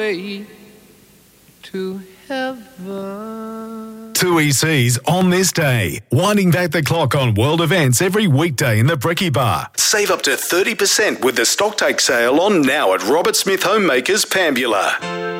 way to heaven. 2EC's On This Day, winding back the clock on world events every weekday in the Bricky Bar. Save up to 30% with the Stocktake sale on now at Robert Smith Homemakers, Pambula.